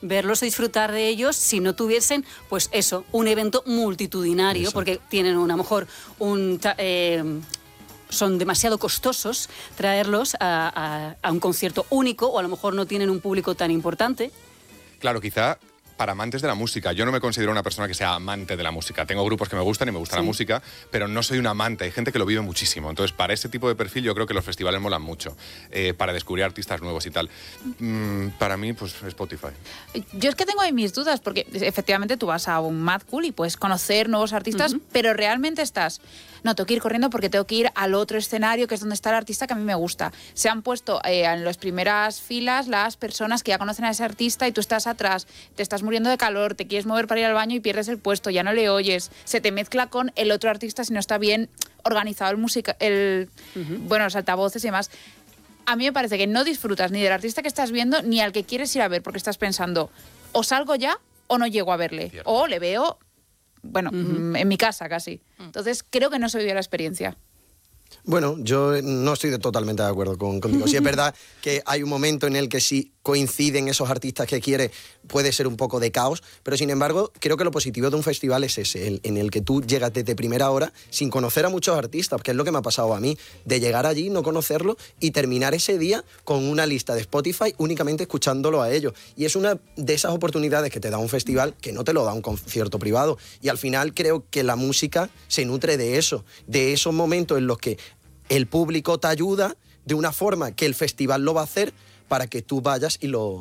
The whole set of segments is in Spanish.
verlos y disfrutar de ellos si no tuviesen, pues eso, un evento multitudinario, porque tienen a lo mejor son demasiado costosos traerlos a un concierto único, o a lo mejor no tienen un público tan importante. Claro, quizá para amantes de la música. Yo no me considero una persona que sea amante de la música. Tengo grupos que me gustan y me gusta la música, pero no soy un amante. Hay gente que lo vive muchísimo. Entonces, para ese tipo de perfil yo creo que los festivales molan mucho, para descubrir artistas nuevos y tal. Para mí, pues Spotify. Yo es que tengo ahí mis dudas, porque efectivamente tú vas a un Mad Cool y puedes conocer nuevos artistas, pero realmente estás... No, tengo que ir corriendo porque tengo que ir al otro escenario, que es donde está el artista que a mí me gusta. Se han puesto en las primeras filas las personas que ya conocen a ese artista y tú estás atrás, te estás muriendo de calor, te quieres mover para ir al baño y pierdes el puesto, ya no le oyes, se te mezcla con el otro artista si no está bien organizado bueno, los altavoces y demás. A mí me parece que no disfrutas ni del artista que estás viendo ni al que quieres ir a ver, porque estás pensando, o salgo ya o no llego a verle, o le veo... Bueno, en mi casa casi. Entonces, creo que no se vivió la experiencia. Bueno, yo no estoy totalmente de acuerdo contigo. Sí es verdad que hay un momento en el que sí coinciden esos artistas que quiere, puede ser un poco de caos, pero sin embargo creo que lo positivo de un festival es ese, en el que tú llegas desde primera hora sin conocer a muchos artistas, que es lo que me ha pasado a mí, de llegar allí, no conocerlo y terminar ese día con una lista de Spotify únicamente escuchándolo a ellos. Y es una de esas oportunidades que te da un festival que no te lo da un concierto privado. Y al final creo que la música se nutre de eso, de esos momentos en los que el público te ayuda de una forma que el festival lo va a hacer para que tú vayas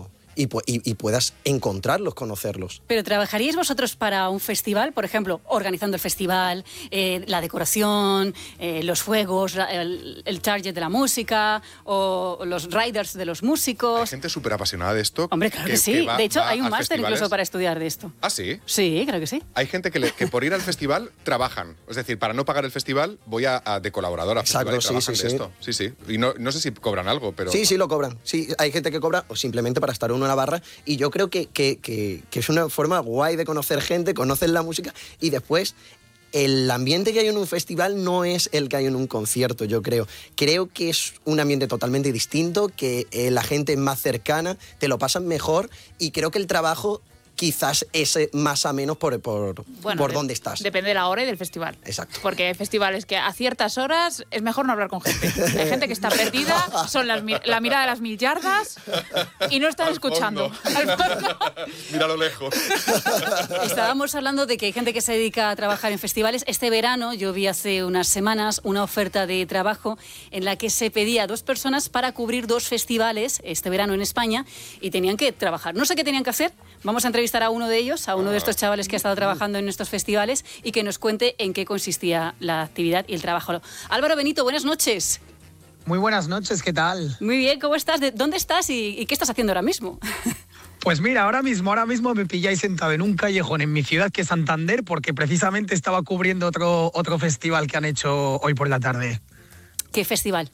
y puedas encontrarlos, conocerlos. ¿Pero trabajaríais vosotros para un festival? Por ejemplo, organizando el festival, la decoración, los fuegos, el target de la música o los riders de los músicos. Hay gente súper apasionada de esto. Hombre, claro que sí. De hecho, hay un máster incluso para estudiar de esto. ¿Ah, sí? Sí, creo que sí. Hay gente que por ir al festival trabajan. Es decir, para no pagar el festival voy de colaborador a festival y trabajan de esto. Sí, sí. Y no sé si cobran algo, pero... Sí, lo cobran. Sí, hay gente que cobra o simplemente para estar uno en la barra, y yo creo que es una forma guay de conocer gente, conocer la música, y después el ambiente que hay en un festival no es el que hay en un concierto, yo creo. Creo que es un ambiente totalmente distinto, que la gente es más cercana, te lo pasan mejor, y creo que el trabajo quizás es más a menos por dónde estás. Depende de la hora y del festival. Exacto. Porque hay festivales que a ciertas horas es mejor no hablar con gente. Hay gente que está perdida, son la mirada de las 1000 yardas y no están escuchando. Mira a lo lejos. Estábamos hablando de que hay gente que se dedica a trabajar en festivales. Este verano yo vi hace unas semanas una oferta de trabajo en la que se pedía a 2 personas para cubrir 2 festivales este verano en España, y tenían que trabajar. No sé qué tenían que hacer. Vamos a entrevistar a uno de ellos, a uno de estos chavales que ha estado trabajando en estos festivales, y que nos cuente en qué consistía la actividad y el trabajo. Álvaro Benito, buenas noches. Muy buenas noches, ¿qué tal? Muy bien, ¿cómo estás? ¿Dónde estás y qué estás haciendo ahora mismo? Pues mira, ahora mismo me pilláis sentado en un callejón en mi ciudad, que es Santander, porque precisamente estaba cubriendo otro festival que han hecho hoy por la tarde. ¿Qué festival?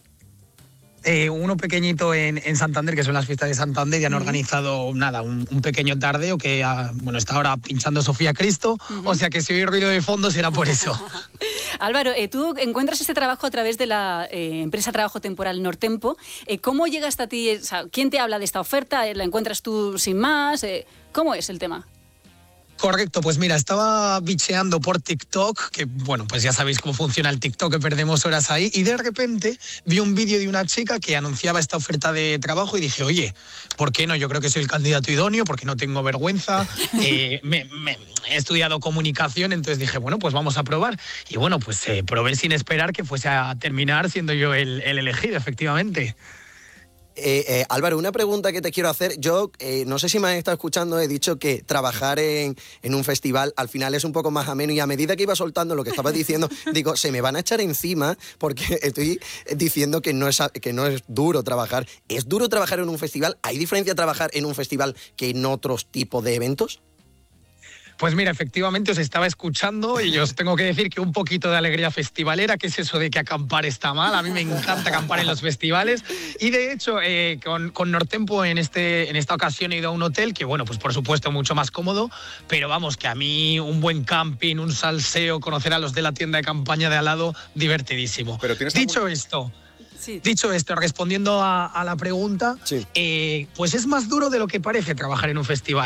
Uno pequeñito en Santander, que son las fiestas de Santander, y han organizado un pequeño tardeo que está ahora pinchando Sofía Cristo, o sea que si oí ruido de fondo será por eso. Álvaro, tú encuentras este trabajo a través de la empresa Trabajo Temporal Nortempo. ¿Cómo llega hasta ti? O sea, ¿quién te habla de esta oferta? ¿La encuentras tú sin más? ¿Cómo es el tema? Correcto, pues mira, estaba bicheando por TikTok, que bueno, pues ya sabéis cómo funciona el TikTok, que perdemos horas ahí, y de repente vi un vídeo de una chica que anunciaba esta oferta de trabajo y dije, oye, ¿por qué no? Yo creo que soy el candidato idóneo, porque no tengo vergüenza, he estudiado comunicación, entonces dije, bueno, pues vamos a probar. Y bueno, pues probé sin esperar que fuese a terminar siendo yo el elegido, efectivamente. Álvaro, una pregunta que te quiero hacer. Yo no sé si me has estado escuchando, he dicho que trabajar en un festival al final es un poco más ameno, y a medida que iba soltando lo que estabas diciendo, digo, se me van a echar encima porque estoy diciendo que no es duro trabajar. ¿Es duro trabajar en un festival? ¿Hay diferencia trabajar en un festival que en otros tipos de eventos? Pues mira, efectivamente os estaba escuchando y os tengo que decir que un poquito de alegría festivalera, que es eso de que acampar está mal. A mí me encanta acampar en los festivales, y de hecho con Nortempo en esta ocasión he ido a un hotel que, bueno, pues por supuesto mucho más cómodo, pero vamos, que a mí un buen camping, un salseo, conocer a los de la tienda de campaña de al lado, divertidísimo. Pero Dicho esto, respondiendo a la pregunta, pues es más duro de lo que parece trabajar en un festival.